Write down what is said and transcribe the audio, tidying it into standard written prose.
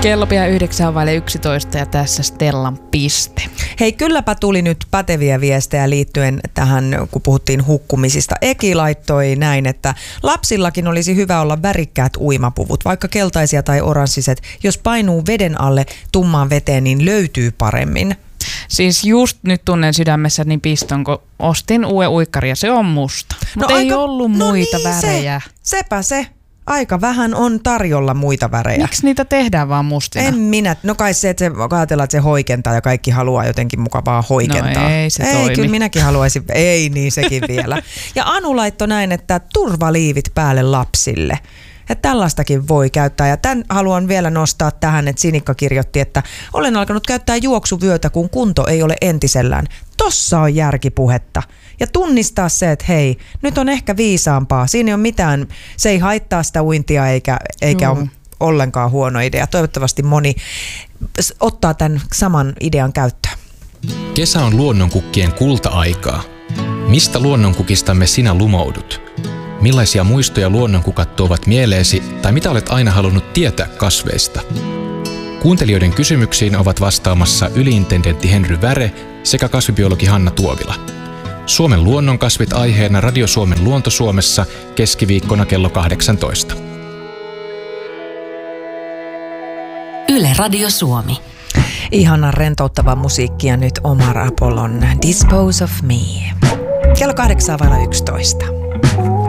Kello pian 9:11 ja tässä Stellan piste. Hei, kylläpä tuli nyt päteviä viestejä liittyen tähän, kun puhuttiin hukkumisista. Eki laittoi näin, että lapsillakin olisi hyvä olla värikkäät uimapuvut, vaikka keltaisia tai oranssiset. Jos painuu veden alle tummaan veteen, niin löytyy paremmin. Siis just nyt tunnen sydämessäni piston, kun ostin uuden uikkari ja se on musta. Mutta ei ollut muita värejä. Sepä se. Aika vähän on tarjolla muita värejä. Miksi niitä tehdään vaan mustina? En minä. No kai se, että ajatellaan, että se hoikentaa ja kaikki haluaa jotenkin mukavaa hoikentaa. No ei se toimi. Kyllä minäkin haluaisin. Ei niin sekin vielä. Ja Anu laittoi näin, että turvaliivit päälle lapsille. Että tällaistakin voi käyttää. Ja tämän haluan vielä nostaa tähän, että Sinikka kirjoitti, että olen alkanut käyttää juoksuvyötä, kun kunto ei ole entisellään. Tossa on järkipuhetta. Ja tunnistaa se, että hei, nyt on ehkä viisaampaa. Siinä ei ole mitään, se ei haittaa sitä uintia eikä ole ollenkaan huono idea. Toivottavasti moni ottaa tämän saman idean käyttöön. Kesä on luonnonkukkien kulta-aikaa. Mistä luonnonkukistamme sinä lumoudut? Millaisia muistoja luonnonkukat tuovat mieleesi tai mitä olet aina halunnut tietää kasveista? Kuuntelijoiden kysymyksiin ovat vastaamassa yliintendentti Henry Väre sekä kasvibiologi Hanna Tuovila. Suomen luonnonkasvit aiheena Radio Suomen Luonto-Suomessa keskiviikkona kello 18. Yle Radio Suomi. Ihanan rentouttava musiikkia nyt Omar Apollon Dispose of Me. Kello 8:11.